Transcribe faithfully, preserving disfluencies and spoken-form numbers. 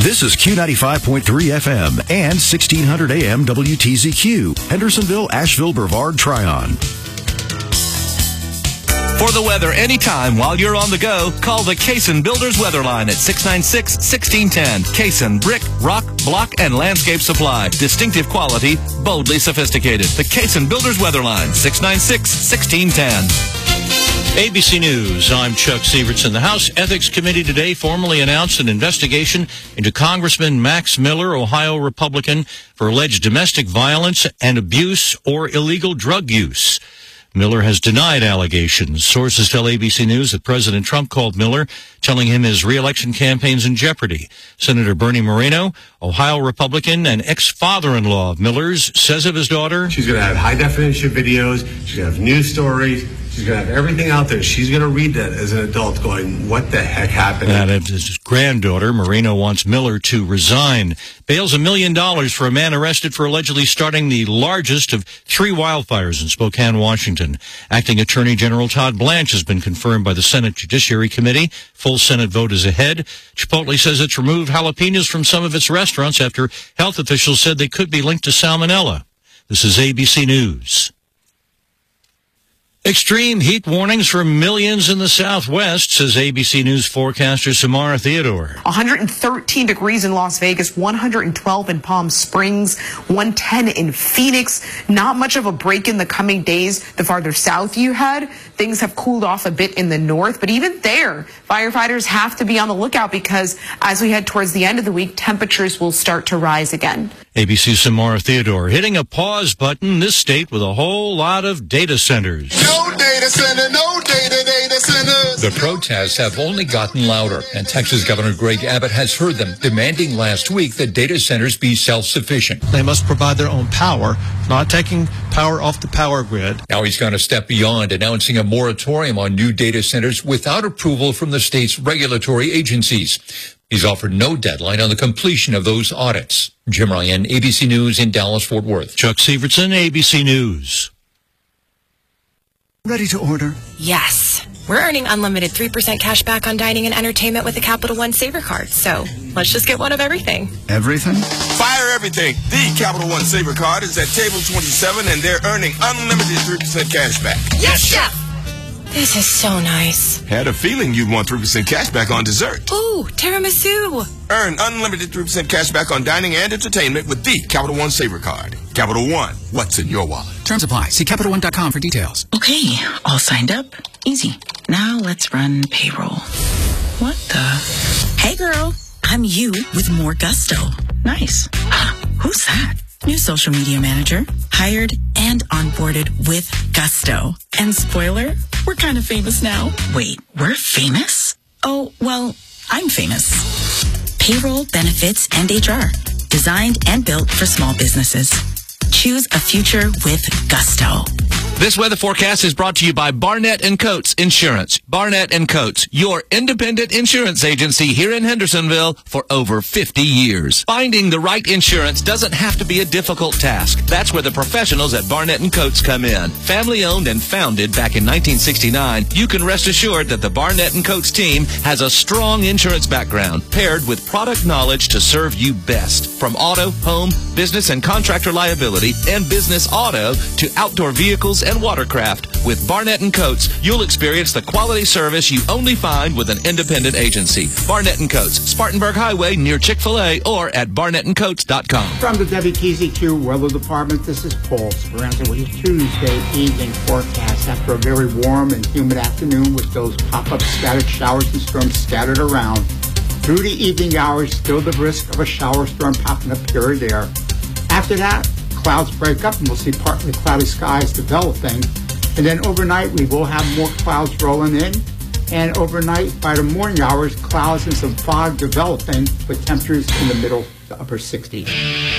This is Q ninety-five point three F M and sixteen hundred A M W T Z Q, Hendersonville, Asheville, Brevard, Tryon. For the weather anytime while you're on the go, call the Cason Builders Weather Line at six nine six, one six one zero. Cason Brick, Rock, Block, and Landscape Supply. Distinctive quality, boldly sophisticated. The Cason Builders Weather Line, six nine six, one six one zero. A B C News, I'm Chuck Severson. The House Ethics Committee today formally announced an investigation into Congressman Max Miller, Ohio Republican, for alleged domestic violence and abuse or illegal drug use. Miller has denied allegations. Sources tell A B C News that President Trump called Miller, telling him his re-election campaign's in jeopardy. Senator Bernie Moreno, Ohio Republican and ex-father-in-law of Miller's, says of his daughter, she's going to have high-definition videos. She's going to have news stories. She's going to have everything out there. She's going to read that as an adult going, what the heck happened? And his granddaughter, Moreno, wants Miller to resign. Bails a million dollars for a man arrested for allegedly starting the largest of three wildfires in Spokane, Washington. Acting Attorney General Todd Blanche has been confirmed by the Senate Judiciary Committee. Full Senate vote is ahead. Chipotle says it's removed jalapenos from some of its restaurants after health officials said they could be linked to salmonella. This is A B C News. Extreme heat warnings for millions in the Southwest, says A B C News forecaster Samara Theodore. one hundred thirteen degrees in Las Vegas, one hundred twelve in Palm Springs, one hundred ten in Phoenix. Not much of a break in the coming days. The farther south you head, things have cooled off a bit in the north. But even there, firefighters have to be on the lookout because as we head towards the end of the week, temperatures will start to rise again. A B C's Samara Theodore hitting a pause button, this state with a whole lot of data centers. No data center, no data data centers. The protests have only gotten louder, and Texas Governor Greg Abbott has heard them, demanding last week that data centers be self-sufficient. They must provide their own power, not taking power off the power grid. Now he's gone a step beyond, announcing a moratorium on new data centers without approval from the state's regulatory agencies. He's offered no deadline on the completion of those audits. Jim Ryan, A B C News in Dallas-Fort Worth. Chuck Severson, A B C News. Ready to order? Yes. We're earning unlimited three percent cash back on dining and entertainment with the Capital One Saver Card. So let's just get one of everything. Everything? Fire everything. The Capital One Saver Card is at table twenty-seven, and they're earning unlimited three percent cash back. Yes, Chef! This is so nice. Had a feeling you'd want three percent cash back on dessert. Ooh, tiramisu. Earn unlimited three percent cash back on dining and entertainment with the Capital One Saver Card. Capital One, what's in your wallet? Terms apply. See Capital One dot com for details. Okay, all signed up. Easy. Now let's run payroll. What the? Hey girl, I'm you with more gusto. Nice. Who's that? New social media manager. Hired and onboarded with gusto. And spoiler, we're kind of famous now. Wait, we're famous? Oh, well, I'm famous. Payroll, benefits, and H R. Designed and built for small businesses. Choose a future with gusto. This weather forecast is brought to you by Barnett and Coates Insurance. Barnett and Coates, your independent insurance agency here in Hendersonville for over fifty years. Finding the right insurance doesn't have to be a difficult task. That's where the professionals at Barnett and Coates come in. Family owned and founded back in nineteen sixty-nine, you can rest assured that the Barnett and Coates team has a strong insurance background paired with product knowledge to serve you best. From auto, home, business and contractor liability and business auto to outdoor vehicles and watercraft. With Barnett and Coates, you'll experience the quality service you only find with an independent agency. Barnett and Coates, Spartanburg Highway near Chick-fil-A or at barnett and coates dot com. From the W T Z Q Weather Department, this is Paul Speranza with your Tuesday evening forecast. After a very warm and humid afternoon with those pop-up scattered showers and storms scattered around, through the evening hours, still the risk of a shower storm popping up here or there. After that, clouds break up and we'll see partly cloudy skies developing. And then overnight, we will have more clouds rolling in. And overnight, by the morning hours, clouds and some fog developing with temperatures in the middle to upper sixties.